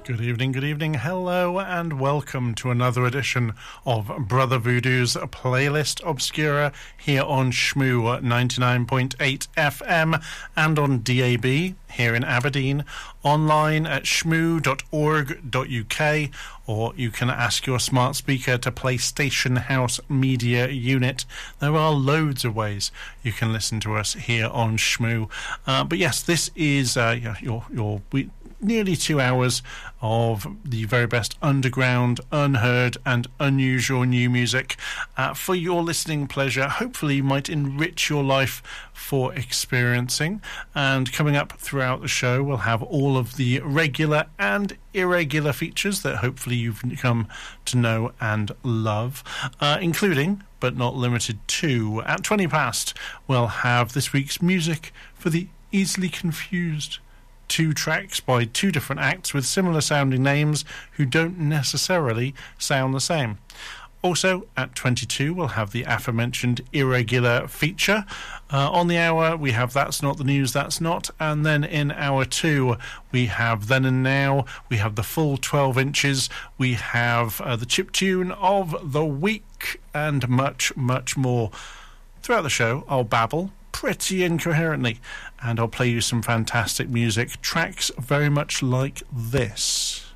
Good evening, hello, and welcome to another edition of Brother Voodoo's Playlist Obscura here on Shmoo 99.8 FM and on DAB here in Aberdeen, online at shmoo.org.uk, or you can ask your smart speaker to play Station House Media Unit. There are loads of ways you can listen to us here on Shmoo. But yes, this is your nearly 2 hours of the very best underground, unheard and unusual new music for your listening pleasure. Hopefully you might enrich your life for experiencing. And coming up throughout the show, we'll have all of the regular and irregular features that hopefully you've come to know and love, including, but not limited to, at 20 past, we'll have this week's music for the easily confused. 2 tracks by 2 different acts with similar sounding names who don't necessarily sound the same. Also, at 22, we'll have the aforementioned irregular feature. On the hour, we have That's Not the News, That's Not. And then in hour 2, we have Then and Now. We have the full 12 inches. We have the chip tune of the week and much, much more. Throughout the show, I'll babble pretty incoherently, and I'll play you some fantastic music, tracks very much like this.